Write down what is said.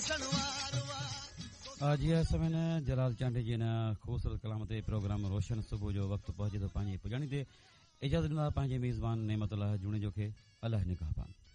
जीअं समय जलाल चांडे जी ख़ूबसूरत कलाम ते प्रोग्राम रोशन सुबुह जो वक़्तु पहुचे थो पंहिंजी पुॼाणी ते इजाज़त ॾींदा पंहिंजे मेज़बान नेमतुल्लाह जूणे जो खे अलाह निगहबान।